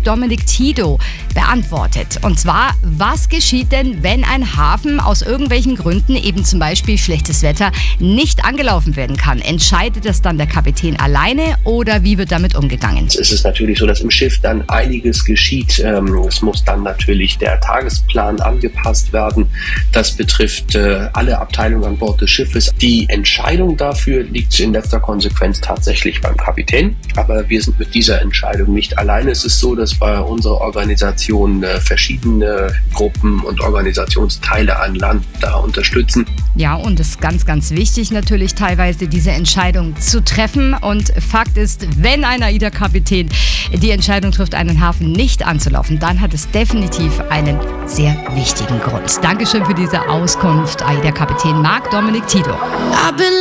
Marc Dominik Tido beantwortet. Und zwar, was geschieht denn, wenn ein Hafen aus irgendwelchen Gründen, eben zum Beispiel schlechtes Wetter, nicht angelaufen werden kann? Entscheidet das dann der Kapitän alleine oder wie wird damit umgegangen? Es ist natürlich so, dass im Schiff dann einiges geschieht. Es muss dann natürlich der Tagesplan angepasst werden. Das betrifft alle Abteilungen an Bord des Schiffes. Die Entscheidung dafür liegt in letzter Konsequenz tatsächlich beim Kapitän. Aber wir sind mit dieser Entscheidung nicht alleine. Es ist so, dass bei unserer Organisation verschiedene Gruppen und Organisationsteile an Land da unterstützen. Ja, und es ist ganz, ganz wichtig natürlich teilweise diese Entscheidung zu treffen. Und Fakt ist, wenn ein AIDA-Kapitän die Entscheidung trifft, einen Hafen nicht anzulaufen, dann hat es definitiv einen sehr wichtigen Grund. Dankeschön für diese Auskunft, AIDA-Kapitän Marc Dominik Tido.